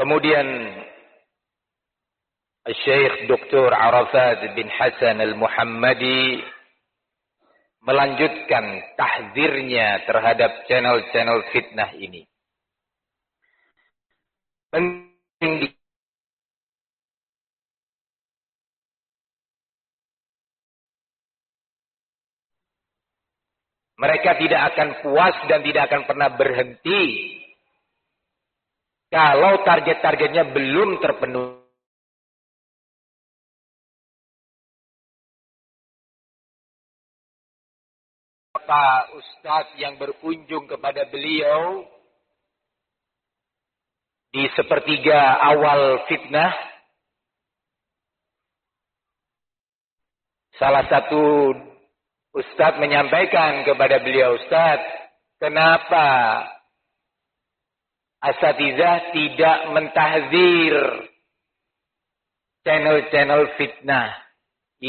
Kemudian Syekh Dr. Arafat bin Hasan Al-Muhammadi melanjutkan tahdzirnya terhadap channel-channel fitnah ini. Penting mereka tidak akan puas dan tidak akan pernah berhenti kalau target-targetnya belum terpenuhi. Maka ustadz yang berkunjung kepada beliau di sepertiga awal fitnah, salah satu ustadz menyampaikan kepada beliau, "Ustadz, kenapa asatizah tidak mentahzir channel-channel fitnah?"